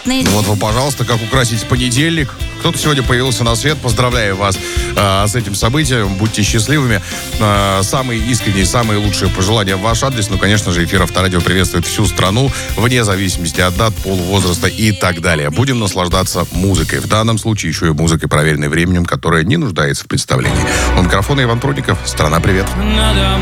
приятные. Вот вы, пожалуйста, как украсить понедельник. Кто-то сегодня появился на свет. Поздравляю вас с этим событием. Будьте счастливыми. Самые искренние, самые лучшие пожелания в ваш адрес. Ну, конечно же, эфир Авторадио приветствует всю страну, вне зависимости от дат, пола, возраста и так далее. Будем наслаждаться музыкой. В данном случае еще и музыкой, проверенной временем, которая не нуждается в представлении. У микрофона Иван Прудников. Страна, привет. Надо